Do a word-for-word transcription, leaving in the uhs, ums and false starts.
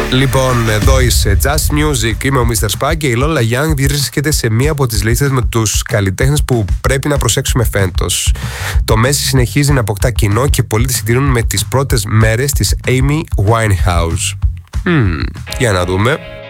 Λοιπόν, εδώ είσαι Just Music, είμαι ο μίστερ Spag και η Lola Young βρίσκεται σε μία από τις λίστες με τους καλλιτέχνες που πρέπει να προσέξουμε φέτος. Το Messi συνεχίζει να αποκτά κοινό και πολλοί τη συντηρούν με τις πρώτες μέρες της Amy Winehouse. Hmm, για να δούμε.